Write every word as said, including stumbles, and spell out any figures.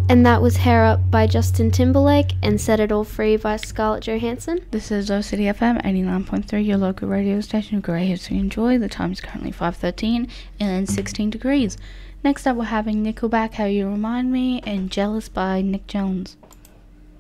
And that was Hair Up by Justin Timberlake and Set It All Free by Scarlett Johansson. This is O City F M eighty-nine point three, your local radio station. Great hits we enjoy. The time is currently five thirteen and sixteen degrees. Next up, we're having Nickelback, How You Remind Me, and Jealous by Nick Jones.